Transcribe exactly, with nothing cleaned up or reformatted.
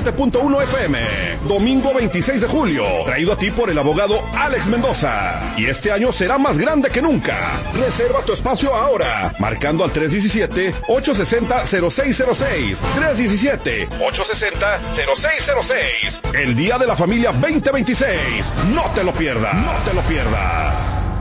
siete punto uno F M. Domingo veintiséis de julio, traído a ti por el abogado Alex Mendoza. Y este año será más grande que nunca. Reserva tu espacio ahora, marcando al tres uno siete, ocho seis cero, cero seis cero seis. tres uno siete, ocho seis cero, cero seis cero seis. El Día de la Familia veinte veintiséis. No te lo pierdas. No te lo pierdas.